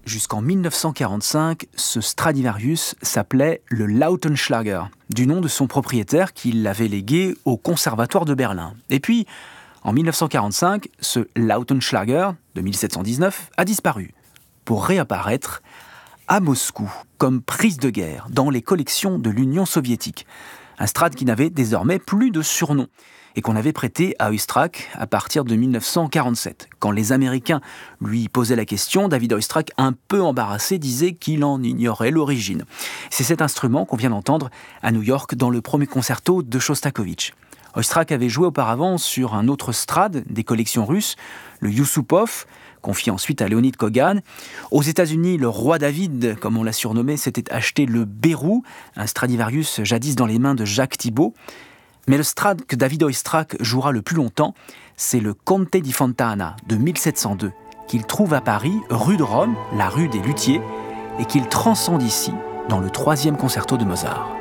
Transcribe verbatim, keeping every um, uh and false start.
Jusqu'en dix-neuf cent quarante-cinq, ce Stradivarius s'appelait le Lautenschlager, du nom de son propriétaire qui l'avait légué au Conservatoire de Berlin. Et puis, en dix-neuf cent quarante-cinq, ce Lautenschlager de mille sept cent dix-neuf a disparu, pour réapparaître à Moscou, comme prise de guerre dans les collections de l'Union soviétique. Un Strad qui n'avait désormais plus de surnom et qu'on avait prêté à Oistrakh à partir de dix-neuf cent quarante-sept. Quand les Américains lui posaient la question, David Oistrakh, un peu embarrassé, disait qu'il en ignorait l'origine. C'est cet instrument qu'on vient d'entendre à New York dans le premier concerto de Shostakovich. Oistrakh avait joué auparavant sur un autre Strad des collections russes, le Yusupov, confié ensuite à Leonid Kogan. Aux États-Unis, le roi David, comme on l'a surnommé, s'était acheté le Bérou, un Stradivarius jadis dans les mains de Jacques Thibault. Mais le Strad que David Oistrakh jouera le plus longtemps, c'est le Conte di Fontana de mille sept cent deux, qu'il trouve à Paris, rue de Rome, la rue des Luthiers, et qu'il transcende ici dans le troisième concerto de Mozart.